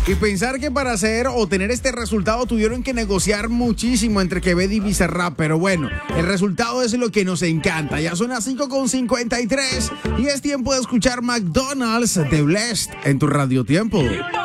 Y pensar que para hacer o tener este resultado tuvieron que negociar muchísimo entre Quevedo y Bizarrap. Pero bueno, el resultado es lo que nos encanta. Ya son las 5:53 y es tiempo de escuchar McDonald's de Blessed en tu Radio Tiempo.